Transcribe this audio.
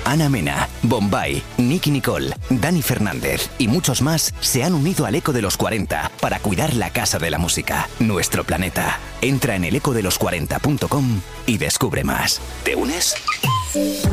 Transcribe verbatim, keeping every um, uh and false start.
Ana Mena, Bombay, Nicky Nicole, Dani Fernández y muchos más se han unido al Eco de los cuarenta para cuidar la casa de la música, nuestro planeta. Entra en el eco de los cuarenta punto com y descubre más. ¿Te unes?